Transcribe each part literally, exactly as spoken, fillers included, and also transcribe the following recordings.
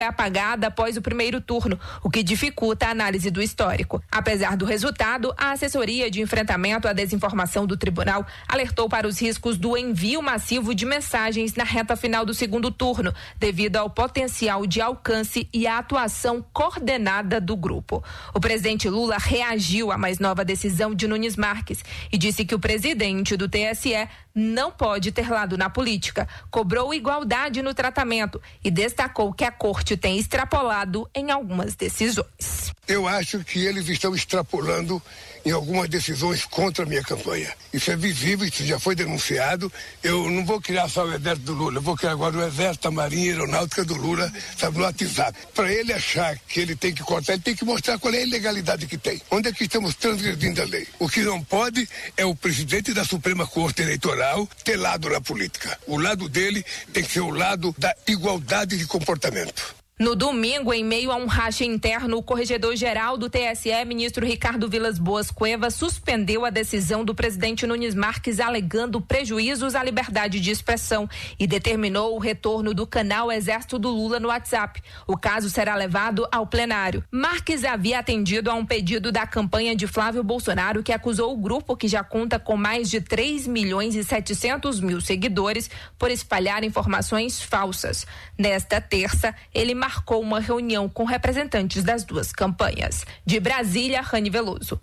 é apagada após o primeiro turno, o que dificulta a análise do histórico. Apesar do resultado, a assessoria de enfrentamento à desinformação do tribunal alertou para os riscos do envio massivo de mensagens na reta final do segundo turno, devido ao potencial de alcance e à atuação coordenada do grupo. O presidente Lula reagiu à mais nova decisão de Nunes Marques e disse que o presidente do T S E não pode ter lado na política, cobrou igualdade no tratamento e destacou que a corte tem extrapolado em algumas decisões. Eu acho que eles estão extrapolando em algumas decisões contra a minha campanha. Isso é visível, isso já foi denunciado. Eu não vou criar só o exército do Lula, eu vou criar agora o exército, a marinha, a aeronáutica do Lula, sabe, no WhatsApp. Para ele achar que ele tem que cortar, ele tem que mostrar qual é a ilegalidade que tem. Onde é que estamos transgredindo a lei? O que não pode é o presidente da Suprema Corte Eleitoral ter lado na política. O lado dele tem que ser o lado da igualdade de comportamento. No domingo, em meio a um racha interno, o corregedor-geral do T S E, ministro Ricardo Vilas Boas Cuevas, suspendeu a decisão do presidente Nunes Marques alegando prejuízos à liberdade de expressão e determinou o retorno do canal Exército do Lula no WhatsApp. O caso será levado ao plenário. Marques havia atendido a um pedido da campanha de Flávio Bolsonaro, que acusou o grupo, que já conta com mais de três milhões e setecentos mil seguidores, por espalhar informações falsas. Nesta terça, ele marcou marcou uma reunião com representantes das duas campanhas. De Brasília, Rani Veloso.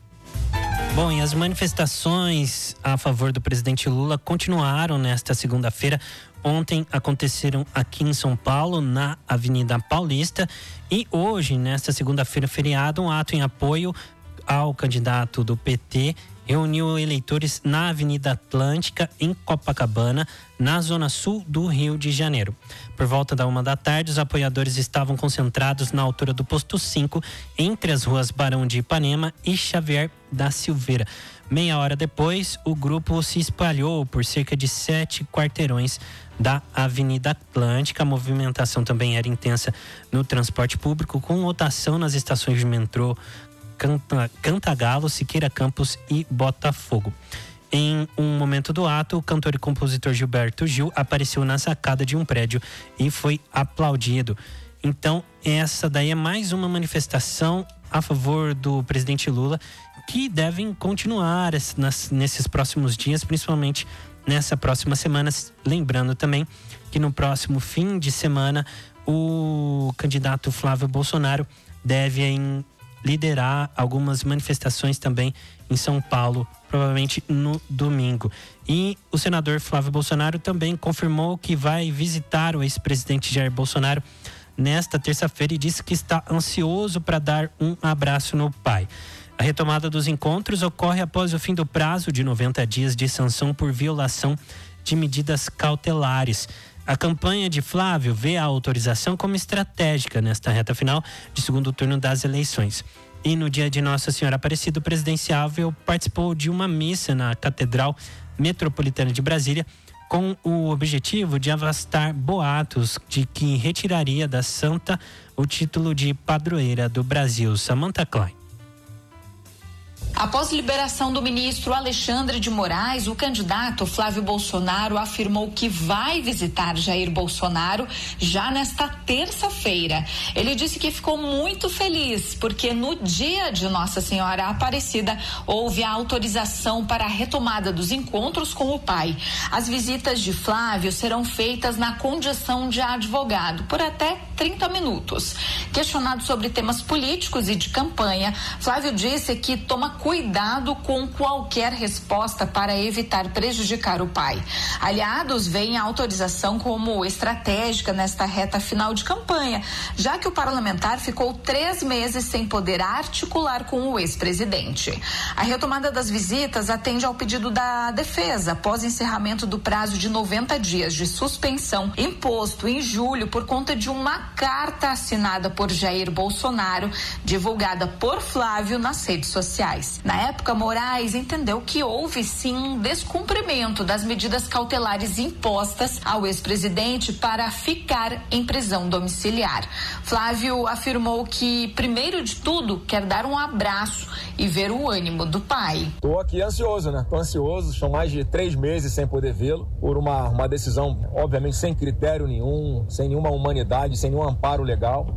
Bom, e as manifestações a favor do presidente Lula continuaram nesta segunda-feira. Ontem aconteceram aqui em São Paulo, na Avenida Paulista, e hoje, nesta segunda-feira, feriado, um ato em apoio ao candidato do P T reuniu eleitores na Avenida Atlântica, em Copacabana, na zona sul do Rio de Janeiro. Por volta da uma da tarde, os apoiadores estavam concentrados na altura do Posto cinco, entre as ruas Barão de Ipanema e Xavier da Silveira. Meia hora depois, o grupo se espalhou por cerca de sete quarteirões da Avenida Atlântica. A movimentação também era intensa no transporte público, com lotação nas estações de metrô Canta, Cantagalo, Siqueira Campos e Botafogo. Em um momento do ato, o cantor e compositor Gilberto Gil apareceu na sacada de um prédio e foi aplaudido. Então, essa daí é mais uma manifestação a favor do presidente Lula, que devem continuar nas, nesses próximos dias, principalmente nessa próxima semana. Lembrando também que no próximo fim de semana, o candidato Flávio Bolsonaro deve em liderar algumas manifestações também em São Paulo, provavelmente no domingo. E o senador Flávio Bolsonaro também confirmou que vai visitar o ex-presidente Jair Bolsonaro nesta terça-feira e disse que está ansioso para dar um abraço no pai. A retomada dos encontros ocorre após o fim do prazo de noventa dias de sanção por violação de medidas cautelares. A campanha de Flávio vê a autorização como estratégica nesta reta final de segundo turno das eleições. E no dia de Nossa Senhora Aparecida, o presidenciável participou de uma missa na Catedral Metropolitana de Brasília, com o objetivo de afastar boatos de que retiraria da santa o título de padroeira do Brasil. Samantha Klein. Após liberação do ministro Alexandre de Moraes, o candidato Flávio Bolsonaro afirmou que vai visitar Jair Bolsonaro já nesta terça-feira. Ele disse que ficou muito feliz porque no dia de Nossa Senhora Aparecida houve a autorização para a retomada dos encontros com o pai. As visitas de Flávio serão feitas na condição de advogado por até trinta minutos. Questionado sobre temas políticos e de campanha, Flávio disse que toma cuidado com qualquer resposta para evitar prejudicar o pai. Aliados veem a autorização como estratégica nesta reta final de campanha, já que o parlamentar ficou três meses sem poder articular com o ex-presidente. A retomada das visitas atende ao pedido da defesa, após encerramento do prazo de noventa dias de suspensão imposto em julho por conta de uma carta assinada por Jair Bolsonaro, divulgada por Flávio nas redes sociais. Na época, Moraes entendeu que houve sim um descumprimento das medidas cautelares impostas ao ex-presidente para ficar em prisão domiciliar. Flávio afirmou que, primeiro de tudo, quer dar um abraço e ver o ânimo do pai. Tô aqui ansioso, né? Tô ansioso, são mais de três meses sem poder vê-lo, por uma, uma decisão, obviamente, sem critério nenhum, sem nenhuma humanidade, sem nenhuma um amparo legal.